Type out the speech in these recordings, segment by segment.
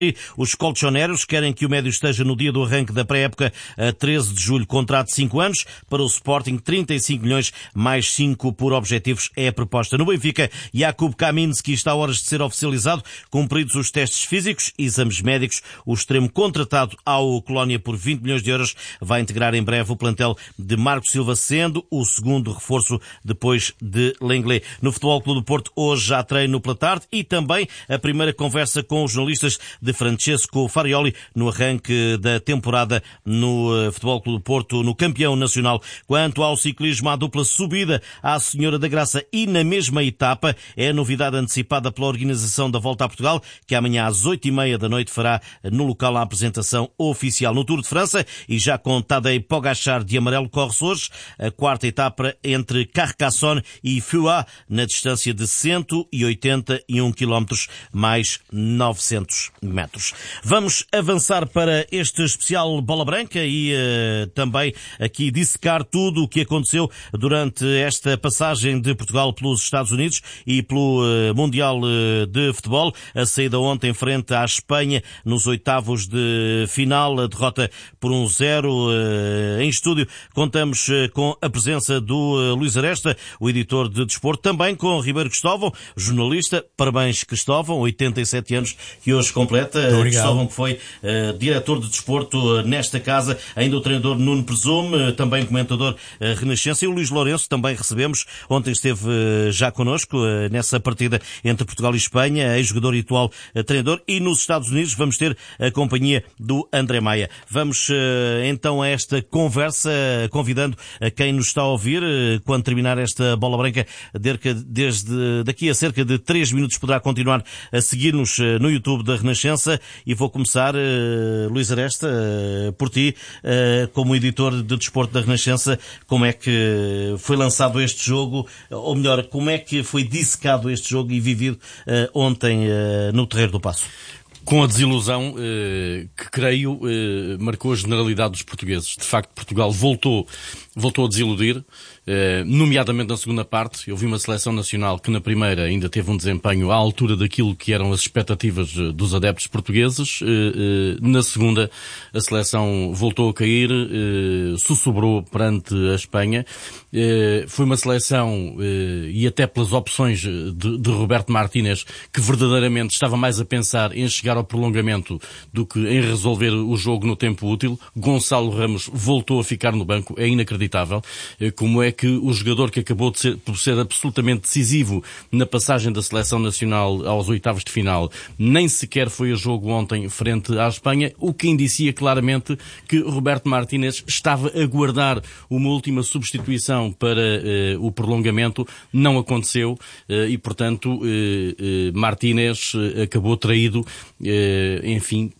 Os colchoneros querem que o médio esteja no dia do arranque da pré-época a 13 de julho. Contrato de 5 anos. Para o Sporting, 35 milhões mais 5 por objetivos é a proposta. No Benfica, Jakub Kaminski está a horas de ser oficializado. Cumpridos os testes físicos e exames médicos, o extremo contratado ao Colónia por 20 milhões de euros vai integrar em breve o plantel de Marco Silva, sendo o segundo reforço depois de Lenglet. No Futebol Clube do Porto, hoje já treino pela tarde e também a primeira conversa com os jornalistas de Francesco Farioli no arranque da temporada no Futebol Clube do Porto, no campeão nacional. Quanto ao ciclismo, a dupla subida à Senhora da Graça e na mesma etapa é a novidade antecipada pela organização da Volta a Portugal, que amanhã às 8h30 da noite fará no local a apresentação oficial. No Tour de França, e já com Tadej Pogačar de amarelo, corre-se hoje a quarta etapa entre Carcassonne e Foix, na distância de 181 km mais 900 metros. Vamos avançar para este especial Bola Branca e também aqui dissecar tudo o que aconteceu durante esta passagem de Portugal pelos Estados Unidos e pelo Mundial de Futebol. A saída ontem frente à Espanha nos oitavos de final, a derrota por 1-0. Em estúdio contamos com a presença do Luís Aresta, o editor de desporto, também com Ribeiro Cristóvão, jornalista. Parabéns, Cristóvão, 87 anos que hoje completa. Cristóvão, que foi diretor de desporto nesta casa, ainda o treinador Nuno Presume, também comentador Renascença, e o Luís Lourenço também recebemos. Ontem esteve já connosco nessa partida entre Portugal e Espanha, ex-jogador e atual treinador, e nos Estados Unidos vamos ter a companhia do André Maia. Vamos então a esta conversa, convidando a quem nos está a ouvir, quando terminar esta Bola Branca, desde daqui a cerca de 3 minutos poderá continuar a seguir-nos no YouTube da Renascença. E vou começar, Luís Aresta, por ti, como editor de desporto da Renascença. Como é que foi lançado este jogo, ou melhor, como é que foi dissecado este jogo e vivido ontem no Terreiro do Paço? Com a desilusão que, creio, marcou a generalidade dos portugueses. De facto, Portugal voltou a desiludir, nomeadamente na segunda parte. Eu vi uma seleção nacional que na primeira ainda teve um desempenho à altura daquilo que eram as expectativas dos adeptos portugueses. Na segunda, a seleção voltou a cair, sussurrou perante a Espanha. Foi uma seleção, e até pelas opções de Roberto Martínez, que verdadeiramente estava mais a pensar em chegar ao prolongamento do que em resolver o jogo no tempo útil. Gonçalo Ramos voltou a ficar no banco. É inacreditável como é que o jogador que acabou por ser absolutamente decisivo na passagem da seleção nacional aos oitavos de final nem sequer foi a jogo ontem frente à Espanha, o que indicia claramente que Roberto Martínez estava a guardar uma última substituição para o prolongamento. Não aconteceu e, portanto, Martínez acabou traído, enfim,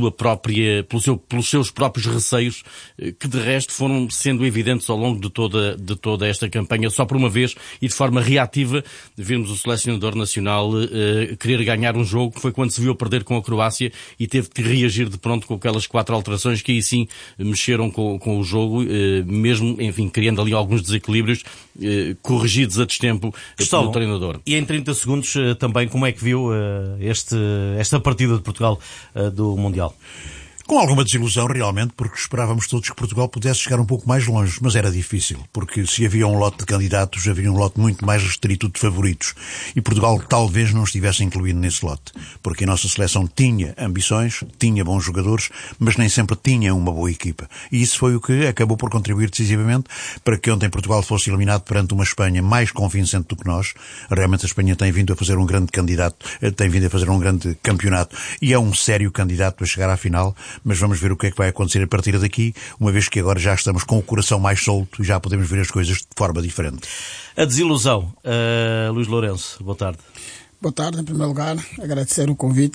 pelos seus próprios receios, que de resto foram sendo evidentes ao longo de toda esta campanha. Só por uma vez e de forma reativa vimos o selecionador nacional querer ganhar um jogo, que foi quando se viu a perder com a Croácia e teve que reagir de pronto com aquelas 4 alterações que aí sim mexeram com o jogo, mesmo, enfim, criando ali alguns desequilíbrios corrigidos a destempo pelo treinador. E em 30 segundos também, como é que viu esta partida de Portugal do Mundial? Com alguma desilusão, realmente, porque esperávamos todos que Portugal pudesse chegar um pouco mais longe, mas era difícil, porque se havia um lote de candidatos, havia um lote muito mais restrito de favoritos, e Portugal talvez não estivesse incluído nesse lote, porque a nossa seleção tinha ambições, tinha bons jogadores, mas nem sempre tinha uma boa equipa. E isso foi o que acabou por contribuir decisivamente para que ontem Portugal fosse eliminado perante uma Espanha mais convincente do que nós. Realmente a Espanha tem vindo a fazer um grande candidato, tem vindo a fazer um grande campeonato, e é um sério candidato a chegar à final. Mas vamos ver o que é que vai acontecer a partir daqui, uma vez que agora já estamos com o coração mais solto e já podemos ver as coisas de forma diferente. A desilusão. Luís Lourenço, boa tarde. Boa tarde, em primeiro lugar. Agradecer o convite.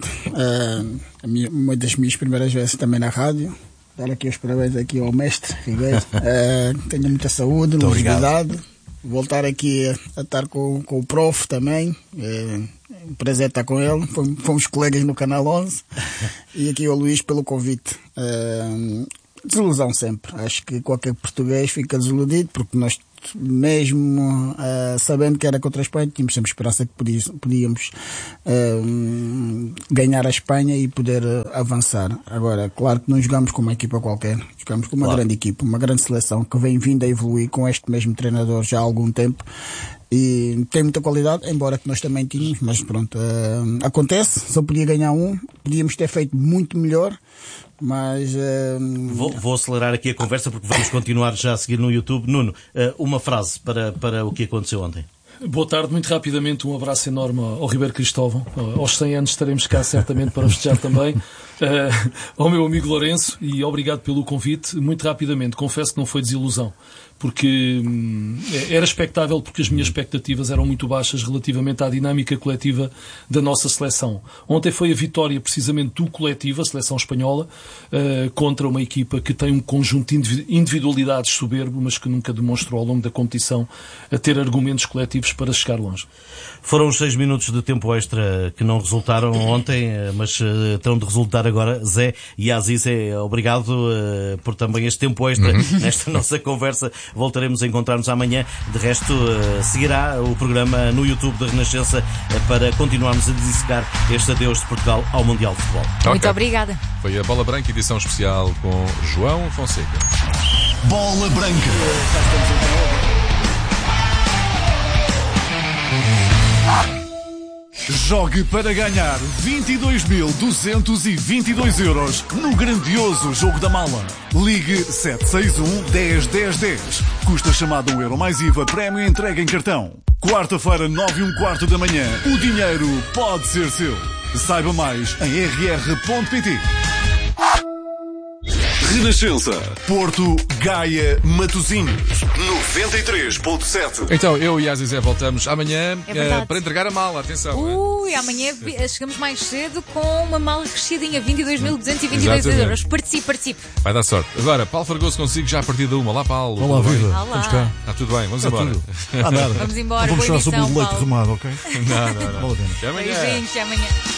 Uma das minhas primeiras vezes também na rádio. Dar aqui os parabéns aqui ao mestre Ribeiro. Tenha muita saúde, longevidade. Voltar aqui a estar com o prof também. Um prazer estar com ele. Fomos colegas no Canal 11. E aqui ao Luís pelo convite. Desilusão sempre. Acho que qualquer português fica desiludido, porque nós mesmo sabendo que era contra a Espanha, tínhamos sempre esperança que podíamos ganhar a Espanha e poder avançar. Agora, claro que não jogamos com uma equipa qualquer, jogamos com uma grande equipa, uma grande seleção que vem vindo a evoluir com este mesmo treinador já há algum tempo. E tem muita qualidade, embora que nós também tínhamos, mas pronto, acontece, só podia ganhar podíamos ter feito muito melhor, mas... Vou acelerar aqui a conversa porque vamos continuar já a seguir no YouTube. Nuno, uma frase para o que aconteceu ontem. Boa tarde, muito rapidamente um abraço enorme ao Ribeiro Cristóvão. Aos 100 anos estaremos cá certamente para festejar também. Ao meu amigo Lourenço, e obrigado pelo convite. Muito rapidamente, confesso que não foi desilusão, porque era expectável, porque as minhas expectativas eram muito baixas relativamente à dinâmica coletiva da nossa seleção. Ontem foi a vitória precisamente do coletivo, a seleção espanhola, contra uma equipa que tem um conjunto de individualidades soberbo, mas que nunca demonstrou ao longo da competição a ter argumentos coletivos para chegar longe. Foram os 6 minutos de tempo extra que não resultaram ontem, mas terão de resultar agora. Zé e Aziz, obrigado por também este tempo extra nesta nossa conversa. Voltaremos a encontrar-nos amanhã. De resto, seguirá o programa no YouTube da Renascença para continuarmos a dissecar este adeus de Portugal ao Mundial de Futebol. Muito obrigada. Foi a Bola Branca, edição especial com João Fonseca. Bola Branca. Jogue para ganhar 22.222 € no grandioso Jogo da Mala. Ligue 761-10-10-10. Custa chamada €1 mais IVA, prémio entrega em cartão. Quarta-feira, 9h15 da manhã. O dinheiro pode ser seu. Saiba mais em rr.pt. Renascença, Porto, Gaia, Matosinhos, 93.7. Então, eu e a Zizé voltamos amanhã para entregar a mala. Atenção. Amanhã chegamos mais cedo com uma mala crescidinha, 22.222 €. Participe. Vai dar sorte. Agora, Paulo Fragoso consigo já a partir da 1. Olá, Paulo. Olá, viva. Olá. Vamos cá. Está tudo bem, vamos embora. Nada. Vamos embora. Não vamos Boa falar sobre o edição, leite Paulo. remado, ok? Não. Vale a pena. Até amanhã. Beijinhos, até amanhã.